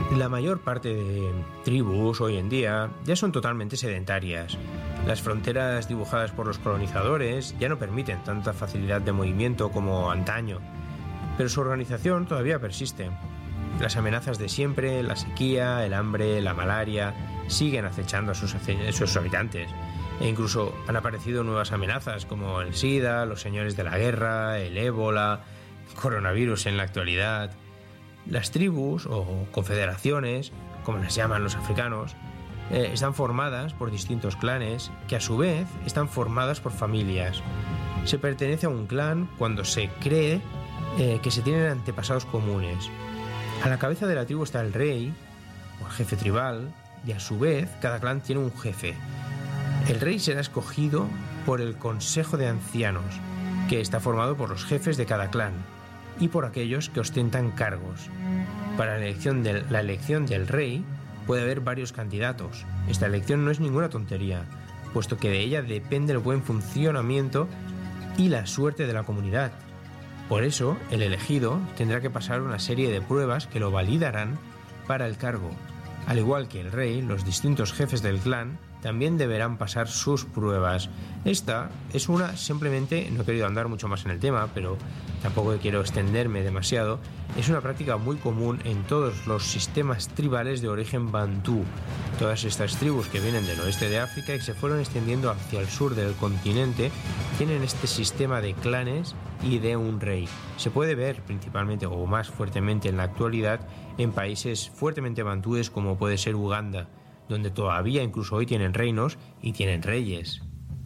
La mayor parte de tribus hoy en día ya son totalmente sedentarias. Las fronteras dibujadas por los colonizadores ya no permiten tanta facilidad de movimiento como antaño, pero su organización todavía persiste. Las amenazas de siempre, la sequía, el hambre, la malaria, siguen acechando a sus habitantes. E incluso han aparecido nuevas amenazas como el SIDA, los señores de la guerra, el ébola, coronavirus en la actualidad. Las tribus o confederaciones, como las llaman los africanos, están formadas por distintos clanes que a su vez están formadas por familias. Se pertenece a un clan cuando se cree que se tienen antepasados comunes. A la cabeza de la tribu está el rey o el jefe tribal y a su vez cada clan tiene un jefe. El rey será escogido por el consejo de ancianos, que está formado por los jefes de cada clan y por aquellos que ostentan cargos. Para la elección del rey puede haber varios candidatos. Esta elección no es ninguna tontería, puesto que de ella depende el buen funcionamiento y la suerte de la comunidad. Por eso, el elegido tendrá que pasar una serie de pruebas que lo validarán para el cargo. Al igual que el rey, los distintos jefes del clan también deberán pasar sus pruebas. Esta es simplemente, no he querido andar mucho más en el tema, pero tampoco quiero extenderme demasiado, es una práctica muy común en todos los sistemas tribales de origen bantú. Todas estas tribus que vienen del oeste de África y se fueron extendiendo hacia el sur del continente tienen este sistema de clanes y de un rey. Se puede ver principalmente o más fuertemente en la actualidad en países fuertemente bantúes como puede ser Uganda, donde todavía incluso hoy tienen reinos y tienen reyes.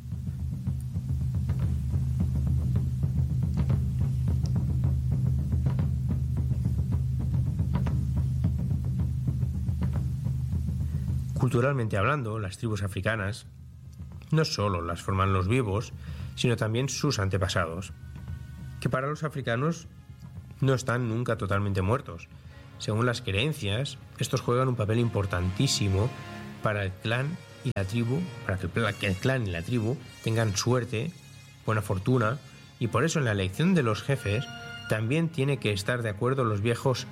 Culturalmente hablando, las tribus africanas no solo las forman los vivos, sino también sus antepasados, que para los africanos no están nunca totalmente muertos. Según las creencias, estos juegan un papel importantísimo para el clan y la tribu, para que el clan y la tribu tengan suerte, buena fortuna, y por eso en la elección de los jefes también tiene que estar de acuerdo los viejos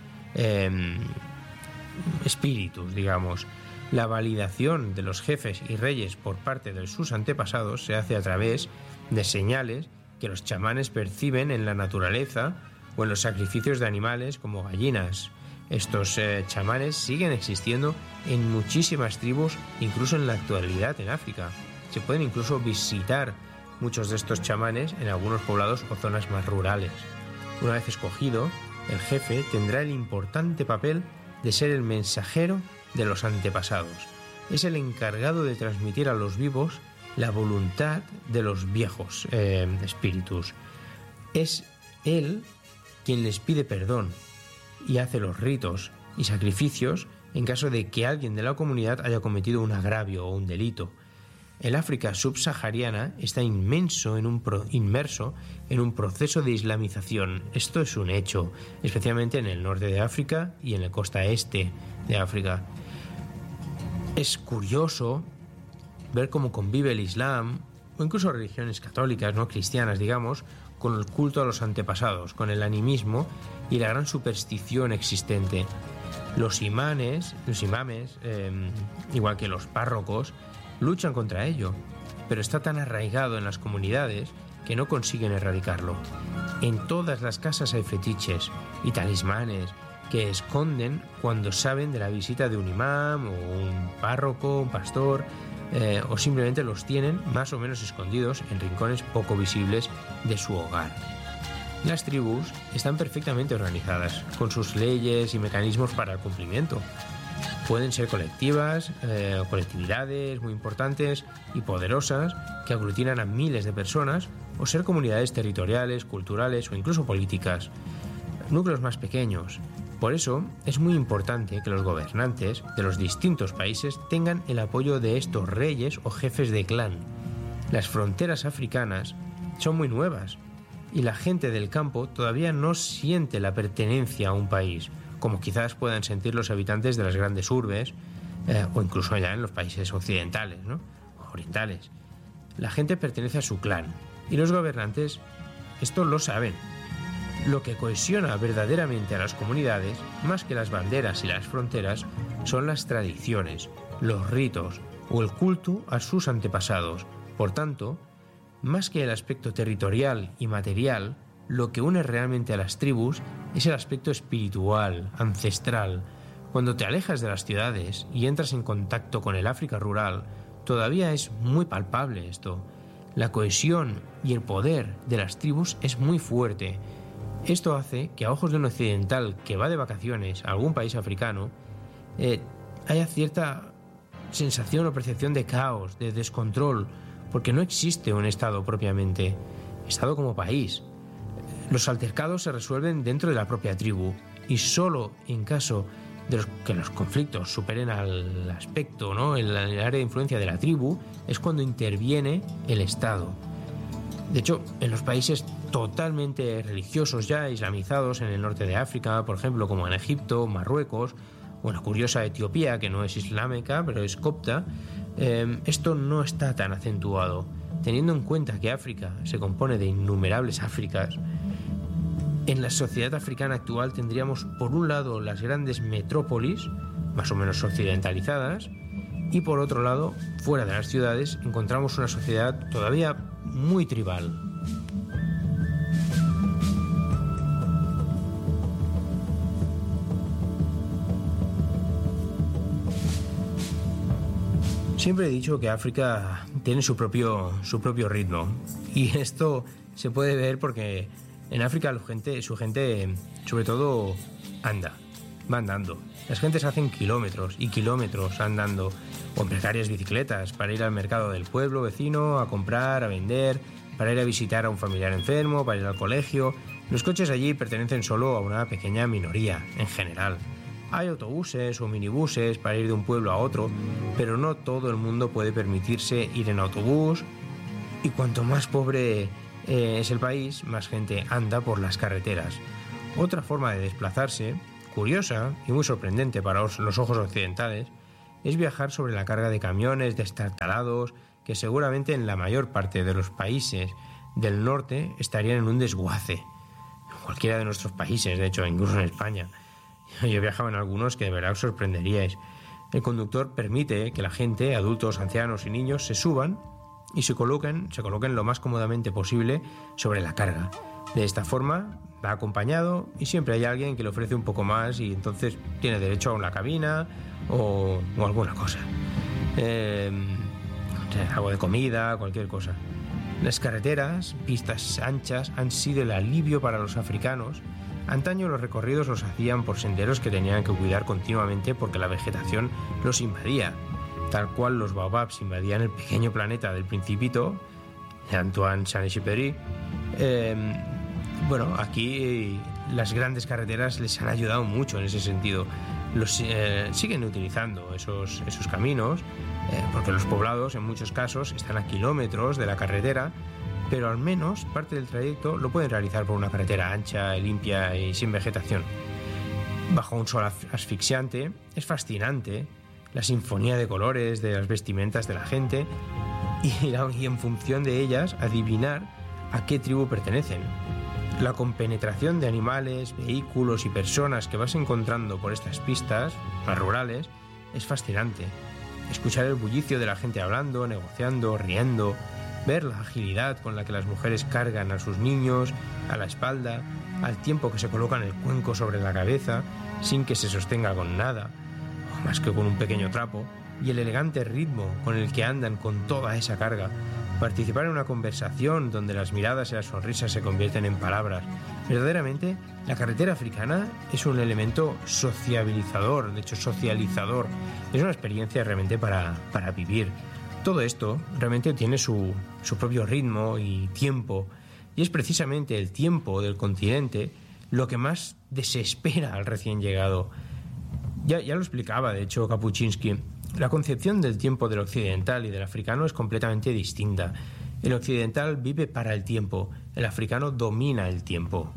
espíritus, digamos. La validación de los jefes y reyes por parte de sus antepasados se hace a través de señales que los chamanes perciben en la naturaleza o en los sacrificios de animales como gallinas. Estos chamanes siguen existiendo en muchísimas tribus, incluso en la actualidad en África. Se pueden incluso visitar muchos de estos chamanes en algunos poblados o zonas más rurales. Una vez escogido, el jefe tendrá el importante papel de ser el mensajero de los antepasados. Es el encargado de transmitir a los vivos la voluntad de los viejos espíritus. Es él quien les pide perdón y hace los ritos y sacrificios en caso de que alguien de la comunidad haya cometido un agravio o un delito. El África subsahariana está inmerso en un proceso de islamización. Esto es un hecho, especialmente en el norte de África y en la costa este de África. Es curioso ver cómo convive el Islam, o incluso religiones católicas, no cristianas, digamos, con el culto a los antepasados, con el animismo y la gran superstición existente. Los imames, igual que los párrocos, luchan contra ello, pero está tan arraigado en las comunidades que no consiguen erradicarlo. En todas las casas hay fetiches y talismanes que esconden cuando saben de la visita de un imam o un párroco, un pastor, o simplemente los tienen más o menos escondidos en rincones poco visibles de su hogar. Las tribus están perfectamente organizadas, con sus leyes y mecanismos para el cumplimiento. Pueden ser colectivas, colectividades muy importantes y poderosas que aglutinan a miles de personas, o ser comunidades territoriales, culturales o incluso políticas. Núcleos más pequeños. Por eso es muy importante que los gobernantes de los distintos países tengan el apoyo de estos reyes o jefes de clan. Las fronteras africanas son muy nuevas y la gente del campo todavía no siente la pertenencia a un país, como quizás puedan sentir los habitantes de las grandes urbes o incluso allá en los países occidentales, ¿no? O orientales. La gente pertenece a su clan y los gobernantes esto lo saben. Lo que cohesiona verdaderamente a las comunidades, más que las banderas y las fronteras, son las tradiciones, los ritos o el culto a sus antepasados. Por tanto, más que el aspecto territorial y material, lo que une realmente a las tribus es el aspecto espiritual, ancestral. Cuando te alejas de las ciudades y entras en contacto con el África rural, todavía es muy palpable esto. La cohesión y el poder de las tribus es muy fuerte. Esto hace que a ojos de un occidental que va de vacaciones a algún país africano, haya cierta sensación o percepción de caos, de descontrol, porque no existe un Estado propiamente, Estado como país. Los altercados se resuelven dentro de la propia tribu y solo en caso de que los conflictos superen al aspecto, ¿no?, el área de influencia de la tribu, es cuando interviene el Estado. De hecho, en los países totalmente religiosos ya islamizados en el norte de África, por ejemplo, como en Egipto, Marruecos o en la curiosa Etiopía, que no es islámica, pero es copta, esto no está tan acentuado. Teniendo en cuenta que África se compone de innumerables Áfricas, en la sociedad africana actual tendríamos por un lado las grandes metrópolis, más o menos occidentalizadas, y por otro lado, fuera de las ciudades, encontramos una sociedad todavía muy tribal. Siempre he dicho que África tiene su propio ritmo, y esto se puede ver porque en África su gente sobre todo va andando. Las gentes hacen kilómetros y kilómetros andando, o en precarias bicicletas, para ir al mercado del pueblo vecino, a comprar, a vender, para ir a visitar a un familiar enfermo, para ir al colegio. Los coches allí pertenecen solo a una pequeña minoría, en general. Hay autobuses o minibuses para ir de un pueblo a otro, pero no todo el mundo puede permitirse ir en autobús, y cuanto más pobre es el país, más gente anda por las carreteras. Otra forma de desplazarse, curiosa y muy sorprendente para los ojos occidentales, es viajar sobre la carga de camiones destartalados que seguramente en la mayor parte de los países del norte estarían en un desguace. En cualquiera de nuestros países, de hecho, incluso en España. Yo he viajado en algunos que de verdad os sorprenderíais. El conductor permite que la gente, adultos, ancianos y niños, se suban y se coloquen lo más cómodamente posible sobre la carga. De esta forma va acompañado y siempre hay alguien que le ofrece un poco más y entonces tiene derecho a una cabina o alguna cosa. Algo de comida, cualquier cosa. Las carreteras, pistas anchas, han sido el alivio para los africanos. Antaño los recorridos los hacían por senderos que tenían que cuidar continuamente porque la vegetación los invadía, tal cual los baobabs invadían el pequeño planeta del Principito, Antoine Saint-Exupéry. Aquí las grandes carreteras les han ayudado mucho en ese sentido. Siguen utilizando esos caminos, porque los poblados en muchos casos están a kilómetros de la carretera, pero al menos parte del trayecto lo pueden realizar por una carretera ancha, limpia y sin vegetación. Bajo un sol asfixiante es fascinante la sinfonía de colores de las vestimentas de la gente y en función de ellas adivinar a qué tribu pertenecen. La compenetración de animales, vehículos y personas que vas encontrando por estas pistas más rurales es fascinante. Escuchar el bullicio de la gente hablando, negociando, riendo, ver la agilidad con la que las mujeres cargan a sus niños a la espalda, al tiempo que se colocan el cuenco sobre la cabeza sin que se sostenga con nada, o más que con un pequeño trapo, y el elegante ritmo con el que andan con toda esa carga. Participar en una conversación donde las miradas y las sonrisas se convierten en palabras. Verdaderamente, la carretera africana es un elemento sociabilizador, de hecho socializador. Es una experiencia realmente para vivir. Todo esto realmente tiene su propio ritmo y tiempo, y es precisamente el tiempo del continente lo que más desespera al recién llegado. Ya lo explicaba, de hecho, Kapuscinski. La concepción del tiempo del occidental y del africano es completamente distinta. El occidental vive para el tiempo, el africano domina el tiempo.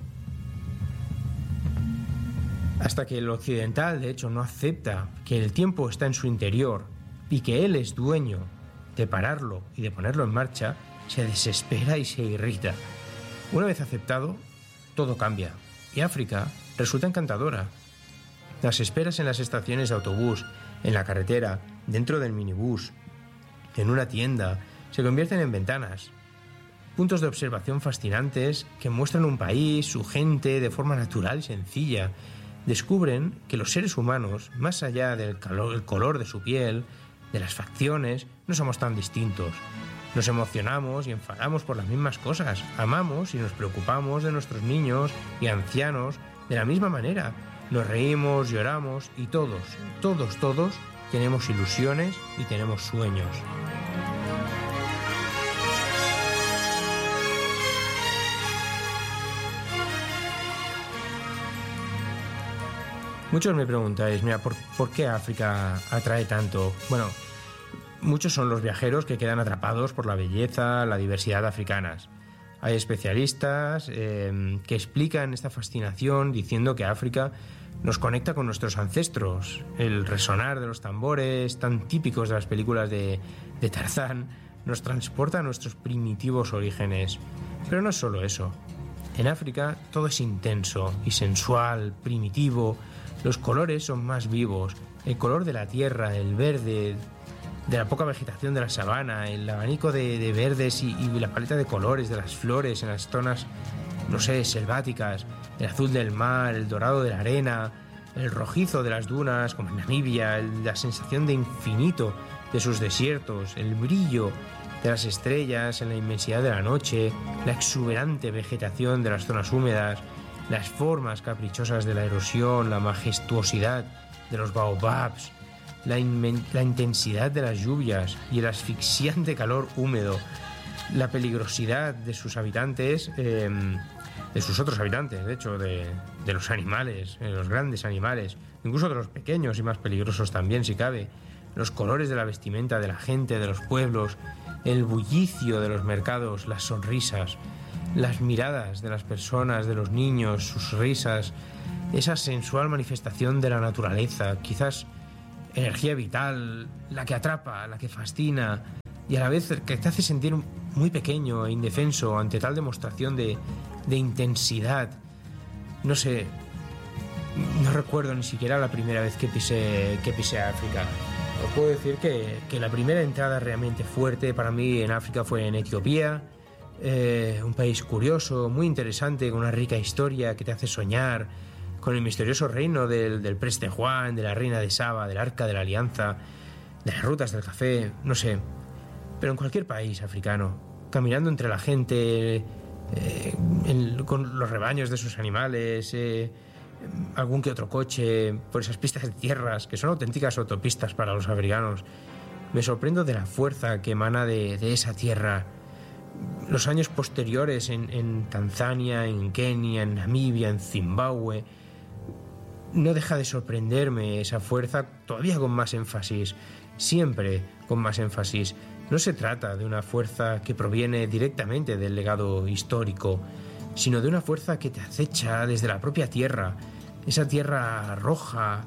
Hasta que el occidental, de hecho, no acepta que el tiempo está en su interior y que él es dueño de pararlo y de ponerlo en marcha, se desespera y se irrita. Una vez aceptado, todo cambia. Y África resulta encantadora. Las esperas en las estaciones de autobús, en la carretera, dentro del minibús, en una tienda, se convierten en ventanas. Puntos de observación fascinantes que muestran un país, su gente, de forma natural y sencilla. Descubren que los seres humanos, más allá del color de su piel, de las facciones, no somos tan distintos. Nos emocionamos y enfadamos por las mismas cosas. Amamos y nos preocupamos de nuestros niños y ancianos de la misma manera. Nos reímos, lloramos y todos tenemos ilusiones y tenemos sueños. Muchos me preguntáis, mira, ¿por qué África atrae tanto? Bueno, muchos son los viajeros que quedan atrapados por la belleza, la diversidad africanas. Hay especialistas que explican esta fascinación diciendo que África nos conecta con nuestros ancestros. El resonar de los tambores tan típicos de las películas de Tarzán nos transporta a nuestros primitivos orígenes. Pero no es solo eso. En África todo es intenso y sensual, primitivo. Los colores son más vivos. El color de la tierra, el verde, de la poca vegetación de la sabana, el abanico de verdes y la paleta de colores de las flores en las zonas, no sé, selváticas, el azul del mar, el dorado de la arena, el rojizo de las dunas, como en Namibia, la sensación de infinito de sus desiertos, el brillo de las estrellas en la inmensidad de la noche, la exuberante vegetación de las zonas húmedas, las formas caprichosas de la erosión, la majestuosidad de los baobabs, la intensidad de las lluvias y el asfixiante calor húmedo, la peligrosidad de sus habitantes, de sus otros habitantes, de hecho, de los animales, los grandes animales, incluso de los pequeños y más peligrosos también, si cabe, los colores de la vestimenta de la gente, de los pueblos, el bullicio de los mercados, las sonrisas, las miradas de las personas, de los niños, sus risas, esa sensual manifestación de la naturaleza, quizás energía vital, la que atrapa, la que fascina y a la vez que te hace sentir muy pequeño e indefenso ante tal demostración de intensidad. No sé, no recuerdo ni siquiera la primera vez que pisé África. Os puedo decir que la primera entrada realmente fuerte para mí en África fue en Etiopía, un país curioso, muy interesante, con una rica historia que te hace soñar, con el misterioso reino del Preste Juan, de la reina de Saba, del Arca de la Alianza, de las rutas del café, no sé. Pero en cualquier país africano, caminando entre la gente, con los rebaños de sus animales, algún que otro coche, por esas pistas de tierras, que son auténticas autopistas para los africanos, me sorprendo de la fuerza que emana de esa tierra. Los años posteriores en Tanzania, en Kenia, en Namibia, en Zimbabue, no deja de sorprenderme esa fuerza, todavía con más énfasis, siempre con más énfasis. No se trata de una fuerza que proviene directamente del legado histórico, sino de una fuerza que te acecha desde la propia tierra, esa tierra roja,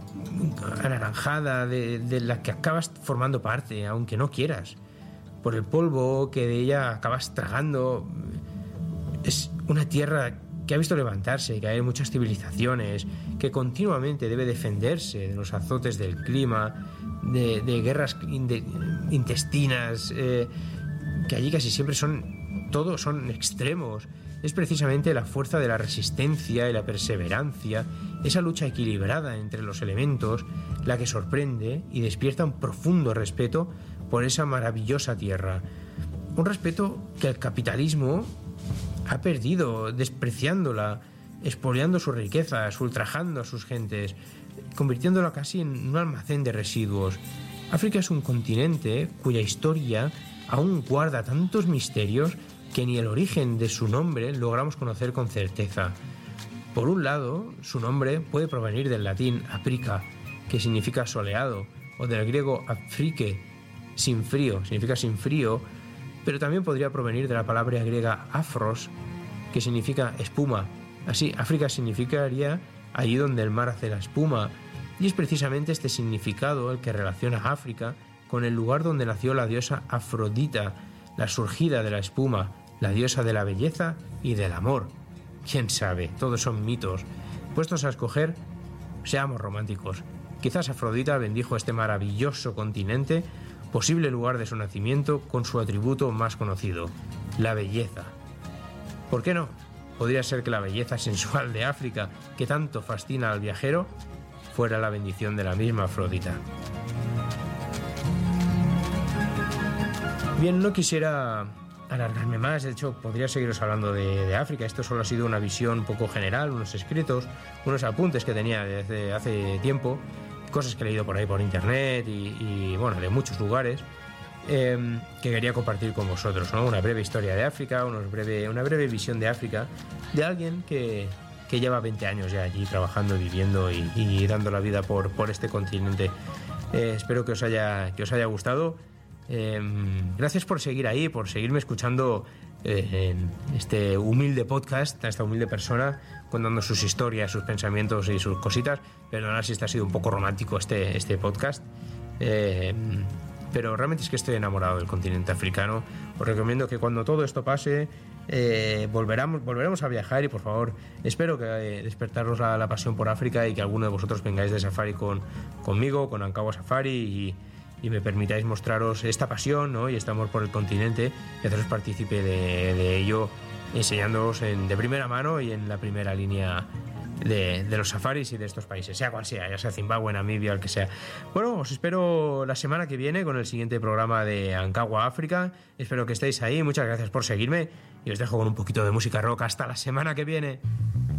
anaranjada, de la que acabas formando parte, aunque no quieras, por el polvo que de ella acabas tragando. Es una tierra que ha visto levantarse y caer muchas civilizaciones, que continuamente debe defenderse de los azotes del clima, de guerras intestinas, que allí casi siempre todos son extremos. Es precisamente la fuerza de la resistencia y la perseverancia, esa lucha equilibrada entre los elementos, la que sorprende y despierta un profundo respeto por esa maravillosa tierra. Un respeto que el capitalismo ha perdido, despreciándola, expoliando sus riquezas, ultrajando a sus gentes, convirtiéndola casi en un almacén de residuos. África es un continente cuya historia aún guarda tantos misterios que ni el origen de su nombre logramos conocer con certeza. Por un lado, su nombre puede provenir del latín aprica, que significa soleado, o del griego afrike, sin frío, significa sin frío, pero también podría provenir de la palabra griega afros, que significa espuma. Así, África significaría allí donde el mar hace la espuma, y es precisamente este significado el que relaciona a África con el lugar donde nació la diosa Afrodita, la surgida de la espuma, la diosa de la belleza y del amor. quién sabe, todos son mitos. Puestos a escoger, seamos románticos. Quizás Afrodita bendijo este maravilloso continente, posible lugar de su nacimiento, con su atributo más conocido, la belleza. ¿Por qué no? Podría ser que la belleza sensual de África, que tanto fascina al viajero, fuera la bendición de la misma Afrodita. Bien, no quisiera alargarme más, de hecho podría seguiros hablando de África. Esto solo ha sido una visión un poco general, unos escritos, unos apuntes que tenía desde hace tiempo, cosas que he leído por ahí por internet y bueno, de muchos lugares, que quería compartir con vosotros, ¿no? Una breve historia de África, una breve visión de África, de alguien que lleva 20 años ya allí trabajando, viviendo y dando la vida por este continente. Espero que os haya gustado. Gracias por seguir ahí, por seguirme escuchando en este humilde podcast, a esta humilde persona contando sus historias, sus pensamientos y sus cositas. Perdonad si este ha sido un poco romántico este podcast, pero realmente es que estoy enamorado del continente africano. Os recomiendo que cuando todo esto pase volveremos a viajar y por favor espero que despertaros la pasión por África y que alguno de vosotros vengáis de safari conmigo, con Ancagua Safari y me permitáis mostraros esta pasión, ¿no? Y este amor por el continente y haceros partícipe de ello, enseñándoos de primera mano y en la primera línea de los safaris y de estos países, sea cual sea, ya sea Zimbabue, Namibia, el que sea. Bueno, os espero la semana que viene con el siguiente programa de Ancagua África. Espero que estéis ahí, muchas gracias por seguirme y os dejo con un poquito de música rock. Hasta la semana que viene.